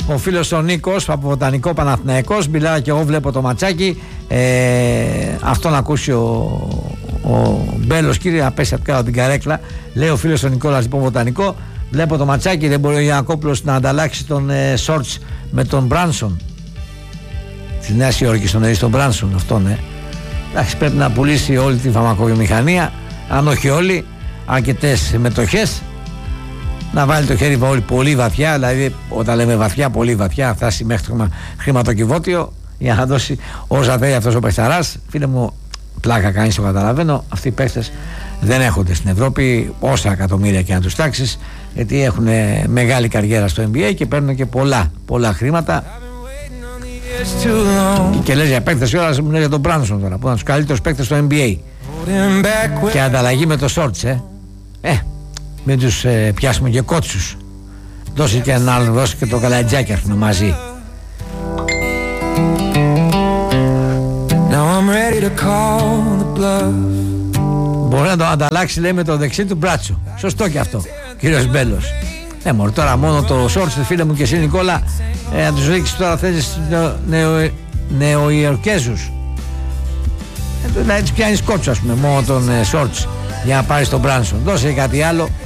Ο φίλος ο Νίκος από Βοτανικό Παναθηναϊκός. Μιλάω και εγώ, βλέπω το ματσάκι. Αυτό να ακούσει ο Μπέλος, κύριε, να πέσει από κάτω την καρέκλα. Λέει ο φίλος ο Νικόλας, λοιπόν, Βοτανικό. Βλέπω το ματσάκι, δεν μπορεί ο Γιαννακόπουλος να ανταλλάξει τον Σόρτς με τον Μπράνσον της Νέας Υόρκης, τον Μπράνσον, αυτό, ναι. Εντάξει, πρέπει να πουλήσει όλη τη φαρμακοβιομηχανία, αν όχι όλοι, αρκετές μετοχές, να βάλει το χέρι πολύ βαθιά, δηλαδή όταν λέμε βαθιά, πολύ βαθιά, να φτάσει μέχρι το χρηματοκιβώτιο για να δώσει όσα θέλει αυτός ο παιχταράς. Φίλε μου, πλάκα κάνεις, το καταλαβαίνω. Αυτοί οι παίχτες δεν έχονται στην Ευρώπη, όσα εκατομμύρια και να τους τάξεις, γιατί έχουν μεγάλη καριέρα στο NBA και παίρνουν και πολλά χρήματα. Και λες για παίκτες, η ώρα μου λέει για τον Μπράνσον τώρα, που είναι τους καλύτερους παίκτες στο NBA. Και ανταλλαγή με το Σόρτς, μην τους πιάσουμε και κότσους. Δώσει και ένα άλλο, δώσει και το καλατζάκι, ας πούμε, μαζί. Μπορεί να το ανταλλάξει, λέει, με το δεξί του μπράτσο. Σωστό και αυτό, κύριος Μπέλος. Μωρέ, τώρα μόνο το Σόρτς, φίλε μου, και εσύ, Νικόλα, να τους ρίξεις τώρα, θέλεις Νεοϊορκέζους. Δηλαδή τους πιάνεις κότσο, ας πούμε, μόνο τον Σόρτς, για να πάρεις τον Μπράνσον. Δώσε κάτι άλλο.